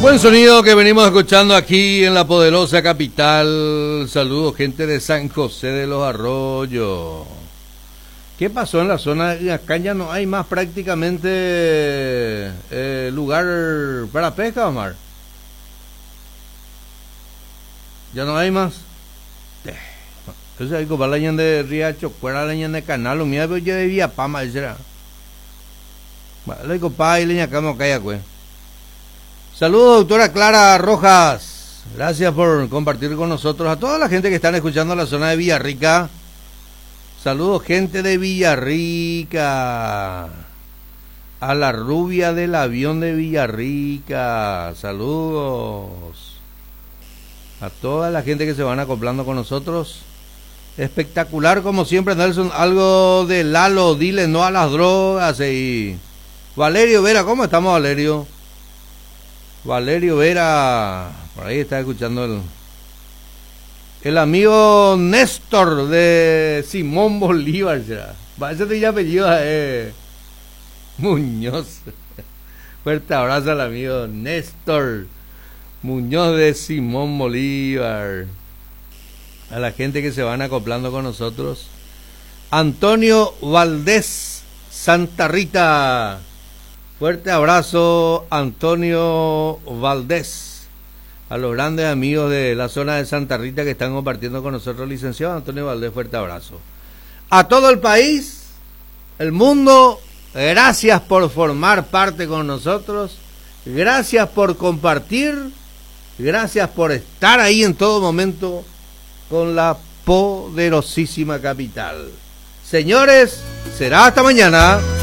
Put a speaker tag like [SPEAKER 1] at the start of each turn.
[SPEAKER 1] Buen sonido que venimos escuchando aquí en la poderosa capital. Saludos, gente de San José de los Arroyos. ¿Qué pasó en la zona? Acá ya no hay más prácticamente lugar para pesca, Omar. Ya no hay más. Entonces hay que comprar la leña de Riacho, fuera la leña de Canal, o mía, pero yo de Villapama, será. Vale, compa, y leña acá me calla, pues. Saludos, doctora Clara Rojas. Gracias por compartir con nosotros. A toda la gente que están escuchando en la zona de Villarrica. Saludos, gente de Villarrica. A la rubia del avión de Villarrica. Saludos. A toda la gente que se van acoplando con nosotros. Espectacular como siempre, Nelson. Algo de Lalo, dile no a las drogas. Y Valerio Vera, ¿cómo estamos, Valerio? Valerio Vera, por ahí está escuchando el amigo Néstor de Simón Bolívar, ¿será? Ese te apellido Muñoz. Fuerte abrazo al amigo Néstor Muñoz de Simón Bolívar. A la gente que se van acoplando con nosotros. Antonio Valdés, Santa Rita. Fuerte abrazo, Antonio Valdés, a los grandes amigos de la zona de Santa Rita que están compartiendo con nosotros, licenciado Antonio Valdés, fuerte abrazo. A todo el país, el mundo, gracias por formar parte con nosotros, gracias por compartir, gracias por estar ahí en todo momento con la poderosísima capital. Señores, será hasta mañana.